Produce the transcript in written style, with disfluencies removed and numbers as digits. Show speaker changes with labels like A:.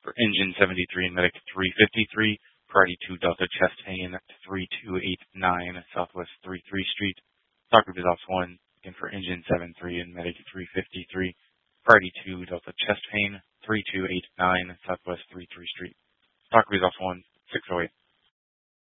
A: For engine 73 and medic 353, priority 2 Delta chest pain 3289 Southwest 33 Street. Stock group is off 1. Again for engine 73 and medic 353, priority 2 Delta chest pain 3289 Southwest 33 Street. Stock group is off 1, 608.